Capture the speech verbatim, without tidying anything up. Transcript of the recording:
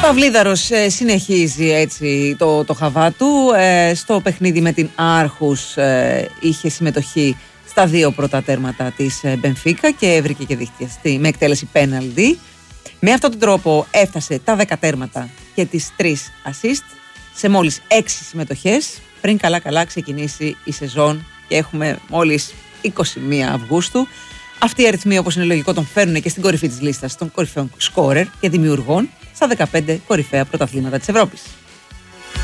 Παυλίδαρος ε, συνεχίζει έτσι το, το χαβά του. Ε, στο παιχνίδι με την Άρχους ε, είχε συμμετοχή στα δύο πρώτα τέρματα της Μπενφίκα και βρήκε και δίχτυα με εκτέλεση πέναλτι. Με αυτόν τον τρόπο έφτασε τα δέκα τέρματα και τις τρεις ασίστ σε μόλις έξι συμμετοχές πριν καλά καλά ξεκινήσει η σεζόν και έχουμε μόλις είκοσι μία Αυγούστου. Αυτοί οι αριθμοί, όπως είναι λογικό, τον φέρνουν και στην κορυφή της λίστας των κορυφαίων σκόρερ και δημιουργών στα δεκαπέντε κορυφαία πρωταθλήματα της Ευρώπης.